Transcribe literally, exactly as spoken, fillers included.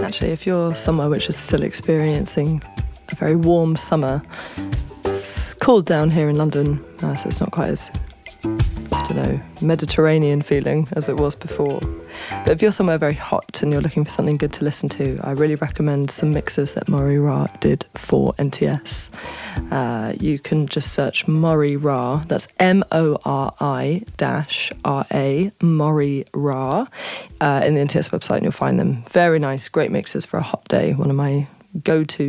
actually, if you're somewhere which is still experiencing a very warm summer, it's cooled down here in London, uh, so it's not quite as, I don't know, Mediterranean feeling as it was before. But if you're somewhere very hot and you're looking for something good to listen to, I really recommend some mixes that Mori Ra did for N T S. Uh, you can just search Mori Ra, that's M O R I dash R A, Mori Ra, uh, in the N T S website, and you'll find them. Very nice, great mixes for a hot day, one of my go-to